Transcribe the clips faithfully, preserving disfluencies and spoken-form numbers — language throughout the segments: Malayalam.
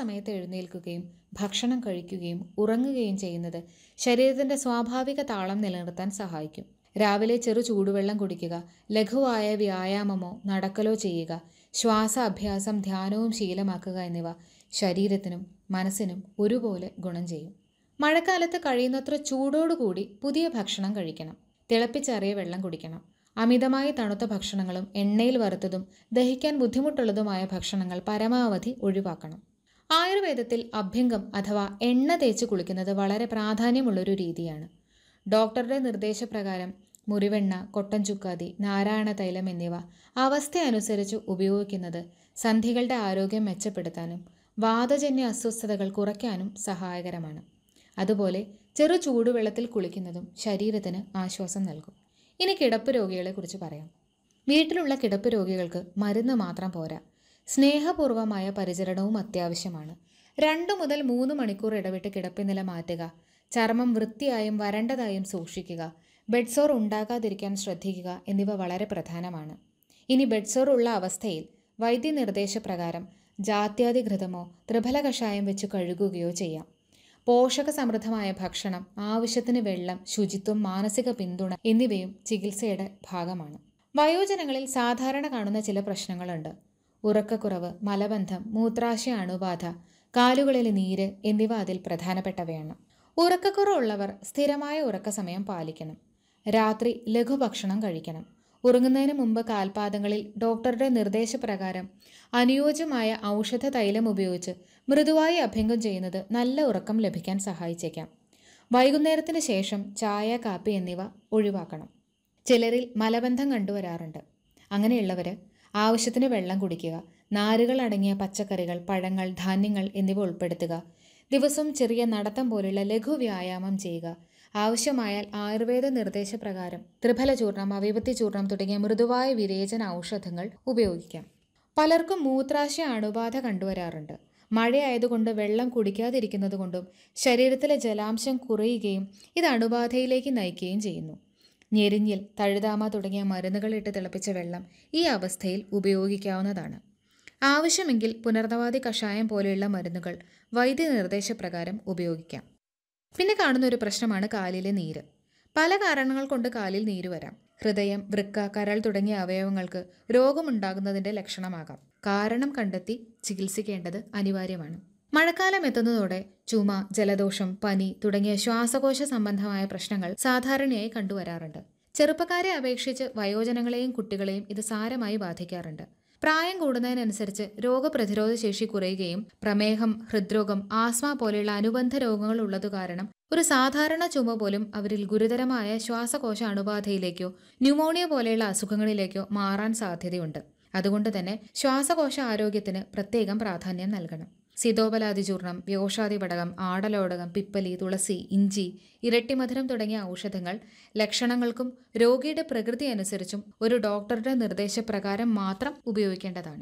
കൃത്യസമയത്ത് എഴുന്നേൽക്കുകയും ഭക്ഷണം കഴിക്കുകയും ഉറങ്ങുകയും ചെയ്യുന്നത് ശരീരത്തിൻ്റെ സ്വാഭാവിക താളം നിലനിർത്താൻ സഹായിക്കും. രാവിലെ ചെറു ചൂടുവെള്ളം കുടിക്കുക, ലഘുവായ വ്യായാമമോ നടക്കലോ ചെയ്യുക, ശ്വാസ അഭ്യാസം, ധ്യാനവും ശീലമാക്കുക എന്നിവ ശരീരത്തിനും മനസ്സിനും ഒരുപോലെ ഗുണം ചെയ്യും. മഴക്കാലത്ത് കഴിയുന്നത്ര ചൂടോടുകൂടി പുതിയ ഭക്ഷണം കഴിക്കണം. തിളപ്പിച്ചാറിയ വെള്ളം കുടിക്കണം. അമിതമായി തണുത്ത ഭക്ഷണങ്ങളും എണ്ണയിൽ വറുത്തതും ദഹിക്കാൻ ബുദ്ധിമുട്ടുള്ളതുമായ ഭക്ഷണങ്ങൾ പരമാവധി ഒഴിവാക്കണം. ആയുർവേദത്തിൽ അഭ്യംഗം അഥവാ എണ്ണ തേച്ച് കുളിക്കുന്നത് വളരെ പ്രാധാന്യമുള്ളൊരു രീതിയാണ്. ഡോക്ടറുടെ നിർദ്ദേശപ്രകാരം മുറിവെണ്ണ, കൊട്ടൻ ചുക്കാതി, നാരായണ തൈലം എന്നിവ അവസ്ഥ അനുസരിച്ച് ഉപയോഗിക്കുന്നത് സന്ധികളുടെ ആരോഗ്യം മെച്ചപ്പെടുത്താനും വാതജന്യ അസ്വസ്ഥതകൾ കുറയ്ക്കാനും സഹായകരമാണ്. അതുപോലെ ചെറു ചൂടുവെള്ളത്തിൽ കുളിക്കുന്നതും ശരീരത്തിന് ആശ്വാസം നൽകും. ഇനി കിടപ്പ് രോഗികളെക്കുറിച്ച് പറയാം. വീട്ടിലുള്ള കിടപ്പ് രോഗികൾക്ക് മരുന്ന് മാത്രം പോരാ, സ്നേഹപൂർവമായ പരിചരണവും അത്യാവശ്യമാണ്. രണ്ടു മുതൽ മൂന്ന് മണിക്കൂർ ഇടവിട്ട് കിടപ്പിനില മാറ്റുക, ചർമ്മം വൃത്തിയായും വരണ്ടതായും സൂക്ഷിക്കുക, ബെഡ്സോർ ഉണ്ടാകാതിരിക്കാൻ ശ്രദ്ധിക്കുക എന്നിവ വളരെ പ്രധാനമാണ്. ഇനി ബെഡ്സോർ ഉള്ള അവസ്ഥയിൽ വൈദ്യനിർദ്ദേശപ്രകാരം ജാത്യാതിഘൃതമോ ത്രിഫല കഷായം വെച്ച് കഴുകുകയോ ചെയ്യാം. പോഷക സമൃദ്ധമായ ഭക്ഷണം, ആവശ്യത്തിന് വെള്ളം, ശുചിത്വം, മാനസിക പിന്തുണ എന്നിവയും ചികിത്സയുടെ ഭാഗമാണ്. വയോജനങ്ങളിൽ സാധാരണ കാണുന്ന ചില പ്രശ്നങ്ങളുണ്ട്. ഉറക്കക്കുറവ്, മലബന്ധം, മൂത്രാശയ അണുബാധ, കാലുകളിലെ നീര് എന്നിവ അതിൽ പ്രധാനപ്പെട്ടവയാണ്. ഉറക്കക്കുറവുള്ളവർ സ്ഥിരമായ ഉറക്കസമയം പാലിക്കണം. രാത്രി ലഘുഭക്ഷണം കഴിക്കണം. ഉറങ്ങുന്നതിന് മുമ്പ് കാൽപാദങ്ങളിൽ ഡോക്ടറുടെ നിർദ്ദേശപ്രകാരം അനുയോജ്യമായ ഔഷധ തൈലം ഉപയോഗിച്ച് മൃദുവായി അഭ്യംഗം ചെയ്യുന്നത് നല്ല ഉറക്കം ലഭിക്കാൻ സഹായിച്ചേക്കാം. വൈകുന്നേരത്തിന് ശേഷം ചായ, കാപ്പി എന്നിവ ഒഴിവാക്കണം. ചിലരിൽ മലബന്ധം കണ്ടുവരാറുണ്ട്. അങ്ങനെയുള്ളവർ ആവശ്യത്തിന് വെള്ളം കുടിക്കുക, നാരുകൾ അടങ്ങിയ പച്ചക്കറികൾ, പഴങ്ങൾ, ധാന്യങ്ങൾ എന്നിവ ഉൾപ്പെടുത്തുക, ദിവസവും ചെറിയ നടത്തം പോലുള്ള ലഘു വ്യായാമം ചെയ്യുക. ആവശ്യമായാൽ ആയുർവേദ നിർദ്ദേശപ്രകാരം ത്രിഫല ചൂർണം, അവിപത്തി ചൂർണം തുടങ്ങിയ മൃദുവായ വിരേചന ഔഷധങ്ങൾ ഉപയോഗിക്കാം. പലർക്കും മൂത്രാശയ അണുബാധ കണ്ടുവരാറുണ്ട്. മഴയായതുകൊണ്ട് വെള്ളം കുടിക്കാതിരിക്കുന്നത് കൊണ്ടും ശരീരത്തിലെ ജലാംശം കുറയുകയും ഇത് അണുബാധയിലേക്ക് നയിക്കുകയും ചെയ്യുന്നു. ഞെരിഞ്ഞിൽ, തഴുതാമ തുടങ്ങിയ മരുന്നുകളിട്ട് തിളപ്പിച്ച വെള്ളം ഈ അവസ്ഥയിൽ ഉപയോഗിക്കാവുന്നതാണ്. ആവശ്യമെങ്കിൽ പുനർനവാതി കഷായം പോലെയുള്ള മരുന്നുകൾ വൈദ്യനിർദ്ദേശപ്രകാരം ഉപയോഗിക്കാം. പിന്നെ കാണുന്ന ഒരു പ്രശ്നമാണ് കാലിലെ നീര്. പല കാരണങ്ങൾ കൊണ്ട് കാലിൽ നീര് വരാം. ഹൃദയം, വൃക്ക, കരൾ തുടങ്ങിയ അവയവങ്ങൾക്ക് രോഗമുണ്ടാകുന്നതിൻ്റെ ലക്ഷണമാകാം. കാരണം കണ്ടെത്തി ചികിത്സിക്കേണ്ടത് അനിവാര്യമാണ്. മഴക്കാലം എത്തുന്നതോടെ ചുമ, ജലദോഷം, പനി തുടങ്ങിയ ശ്വാസകോശ സംബന്ധമായ പ്രശ്നങ്ങൾ സാധാരണയായി കണ്ടുവരാറുണ്ട്. ചെറുപ്പക്കാരെ അപേക്ഷിച്ച് വയോജനങ്ങളെയും കുട്ടികളെയും ഇത് സാരമായി ബാധിക്കാറുണ്ട്. പ്രായം കൂടുന്നതിനനുസരിച്ച് രോഗപ്രതിരോധ ശേഷി കുറയുകയും പ്രമേഹം, ഹൃദ്രോഗം, ആസ്മ പോലെയുള്ള അനുബന്ധ രോഗങ്ങൾ ഉള്ളതു കാരണം ഒരു സാധാരണ ചുമ പോലും അവരിൽ ഗുരുതരമായ ശ്വാസകോശ അണുബാധയിലേക്കോ ന്യൂമോണിയ പോലെയുള്ള അസുഖങ്ങളിലേക്കോ മാറാൻ സാധ്യതയുണ്ട്. അതുകൊണ്ട് തന്നെ ശ്വാസകോശ ആരോഗ്യത്തിന് പ്രത്യേകം പ്രാധാന്യം നൽകണം. സിതോപലാതി ചൂർണം, വ്യോഷാദിപടകം, ആടലോടകം, പിപ്പലി, തുളസി, ഇഞ്ചി, ഇരട്ടിമധുരം തുടങ്ങിയ ഔഷധങ്ങൾ ലക്ഷണങ്ങൾക്കും രോഗിയുടെ പ്രകൃതി അനുസരിച്ചും ഒരു ഡോക്ടറുടെ നിർദ്ദേശപ്രകാരം മാത്രം ഉപയോഗിക്കേണ്ടതാണ്.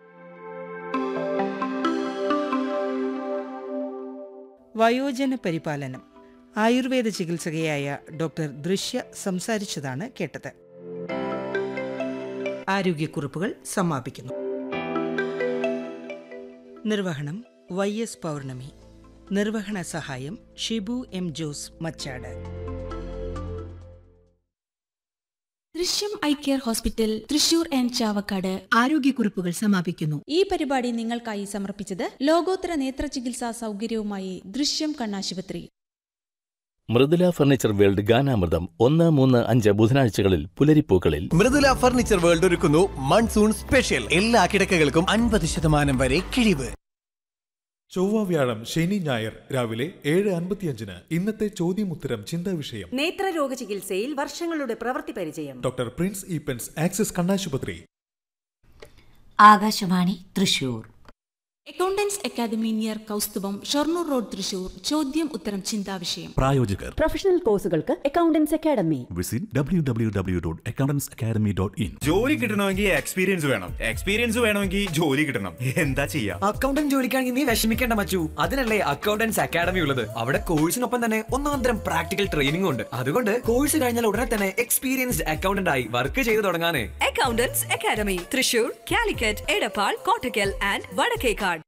വയോജന പരിപാലനം. ആയുർവേദ ചികിത്സകയായ ഡോക്ടർ ദൃശ്യ സംസാരിച്ചതാണ് കേട്ടത്. ആരോഗ്യക്കുറിപ്പുകൾ സമാപിക്കുന്നു. നിർവഹണം വൈ എസ് പൗർണമി. നിർവഹണ സഹായം ഷിബു എം ജോസ് മച്ചാട്. ദൃശ്യം eye care hospital, Thrissur and Chavakkad. ആരോഗ്യക്കുറിപ്പുകൾ സമാപിക്കുന്നു. ഈ പരിപാടി നിങ്ങൾക്കായി സമർപ്പിച്ചത് ലോകോത്തര നേത്ര ചികിത്സാ സൗകര്യവുമായി ദൃശ്യം കണ്ണാശുപത്രി. മൃദുല ഫർണിച്ചർ വേൾഡ് ഗാനാമൃതം ഒന്ന് മൂന്ന് അഞ്ച് ബുധനാഴ്ചകളിൽ പുലരിപ്പൂക്കളിൽ. മൃദുല ഫർണിച്ചർ വേൾഡ് ഒരുക്കുന്നു മൺസൂൺ സ്പെഷ്യൽ. എല്ലാ കിടക്കകൾക്കും അൻപത് ശതമാനം വരെ കിഴിവ്. ചൊവ്വ, വ്യാഴം, ശനി, ഞായർ രാവിലെ ഏഴ് അൻപത്തിയഞ്ചിന് ഇന്നത്തെ ചോദ്യമുത്തരം ചിന്താ വിഷയം. നേത്രരോഗ ചികിത്സയിൽ വർഷങ്ങളുടെ പ്രവൃത്തി പരിചയം. ഡോക്ടർ പ്രിൻസ് ഈപ്പൻസ്, ആക്സിസ് കണ്ണാശുപത്രി. Akashvani Thrissur. Accountants academy near Kaustubham, Shoranur road, Thrissur. ചോദ്യം ഉത്തരം ചിന്താ വിഷയം. പ്രായോജകർ പ്രൊഫഷണൽ കോഴ്സുകൾക്ക് accountants academy. Visit W W W dot accountants academy dot in. ജോലി കിട്ടണമെങ്കിൽ എക്സ്പീരിയൻസ് വേണം, എക്സ്പീരിയൻസ് വേണമെങ്കിൽ ജോലി കിട്ടണം. എന്താ ചെയ്യാ? അക്കൗണ്ടന്റ് ജോലിക്കാണെങ്കിൽ നീ വിഷമിക്കേണ്ട മച്ചു. അതിനല്ലേ അക്കൗണ്ടൻസ് അക്കാദമി ഉള്ളത്. അവിടെ കോഴ്സിനൊപ്പം തന്നെ ഒന്നാന്തരം പ്രാക്ടിക്കൽ ട്രെയിനിംഗ് ഉണ്ട്. അതുകൊണ്ട് കോഴ്സ് കഴിഞ്ഞാൽ ഉടനെ തന്നെ എക്സ്പീരിയൻസ്ഡ് അക്കൗണ്ടന്റ് ആയി വർക്ക് ചെയ്ത് തുടങ്ങാനേ. Accountants academy, Thrissur, Calicut, Edappal, Kottakkal and Vadakkekad.